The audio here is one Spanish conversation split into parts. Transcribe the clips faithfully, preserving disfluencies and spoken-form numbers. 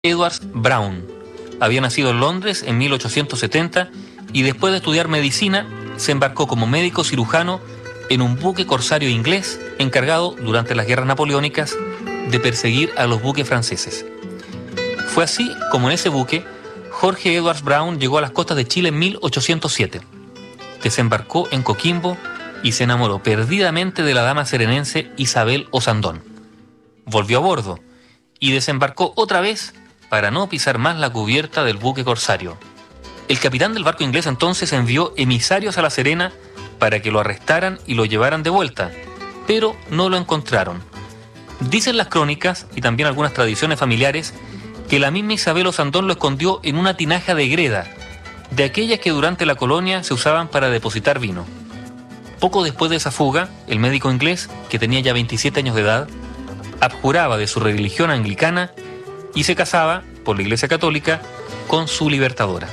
Edwards Brown. Había nacido en Londres en mil ochocientos setenta y después de estudiar medicina se embarcó como médico cirujano en un buque corsario inglés encargado durante las guerras napoleónicas de perseguir a los buques franceses. Fue así como en ese buque Jorge Edwards Brown llegó a las costas de Chile en mil ochocientos siete. Desembarcó en Coquimbo y se enamoró perdidamente de la dama serenense Isabel Osandón. Volvió a bordo y desembarcó otra vez para no pisar más la cubierta del buque corsario. El capitán del barco inglés entonces envió emisarios a La Serena para que lo arrestaran y lo llevaran de vuelta, pero no lo encontraron. Dicen las crónicas y también algunas tradiciones familiares que la misma Isabel Osandón lo escondió en una tinaja de greda, de aquellas que durante la colonia se usaban para depositar vino. Poco después de esa fuga, el médico inglés, que tenía ya veintisiete años de edad, abjuraba de su religión anglicana y se casaba, por la Iglesia Católica, con su libertadora.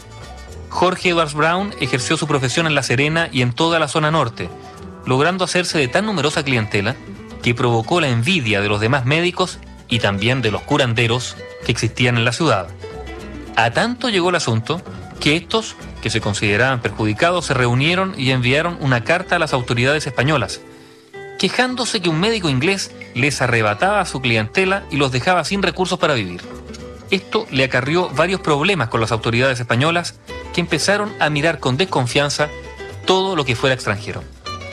Jorge Edwards Brown ejerció su profesión en La Serena y en toda la zona norte, logrando hacerse de tan numerosa clientela que provocó la envidia de los demás médicos y también de los curanderos que existían en la ciudad. A tanto llegó el asunto que estos, que se consideraban perjudicados, se reunieron y enviaron una carta a las autoridades españolas, quejándose que un médico inglés les arrebataba a su clientela y los dejaba sin recursos para vivir. Esto le acarrió varios problemas con las autoridades españolas, que empezaron a mirar con desconfianza todo lo que fuera extranjero.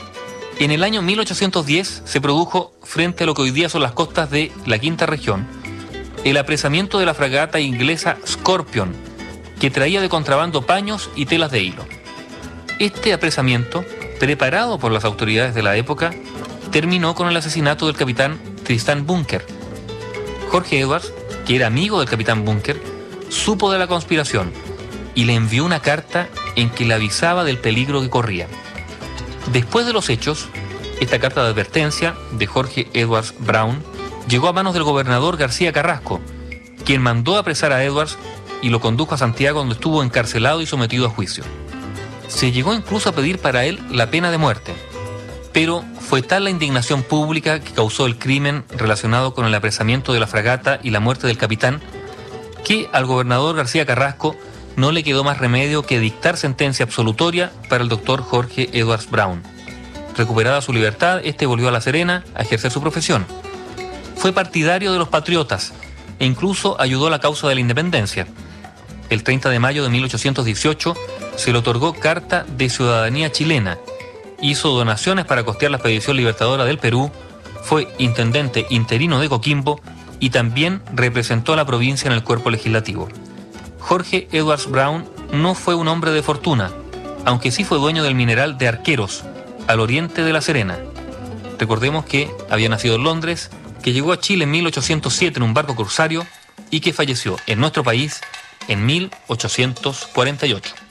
En el año mil ochocientos diez se produjo, frente a lo que hoy día son las costas de la Quinta Región, el apresamiento de la fragata inglesa Scorpion, que traía de contrabando paños y telas de hilo. Este apresamiento, preparado por las autoridades de la época, terminó con el asesinato del capitán Tristan Bunker. Jorge Edwards, que era amigo del capitán Bunker, supo de la conspiración y le envió una carta en que le avisaba del peligro que corría. Después de los hechos, esta carta de advertencia de Jorge Edwards Brown llegó a manos del gobernador García Carrasco, quien mandó apresar a Edwards y lo condujo a Santiago, donde estuvo encarcelado y sometido a juicio. Se llegó incluso a pedir para él la pena de muerte, pero fue tal la indignación pública que causó el crimen relacionado con el apresamiento de la fragata y la muerte del capitán, que al gobernador García Carrasco no le quedó más remedio que dictar sentencia absolutoria para el doctor Jorge Edwards Brown. Recuperada su libertad, este volvió a La Serena a ejercer su profesión. Fue partidario de los patriotas e incluso ayudó a la causa de la independencia. El treinta de mayo de mil ochocientos dieciocho se le otorgó carta de ciudadanía chilena, hizo donaciones para costear la expedición libertadora del Perú, fue intendente interino de Coquimbo y también representó a la provincia en el cuerpo legislativo. Jorge Edwards Brown no fue un hombre de fortuna, aunque sí fue dueño del mineral de Arqueros, al oriente de La Serena. Recordemos que había nacido en Londres, que llegó a Chile en mil ochocientos siete en un barco corsario y que falleció en nuestro país en mil ochocientos cuarenta y ocho.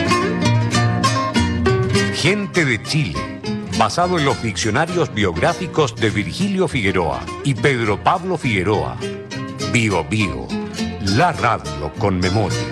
Gente de Chile, basado en los diccionarios biográficos de Virgilio Figueroa y Pedro Pablo Figueroa. Bio Bio, la radio con memoria.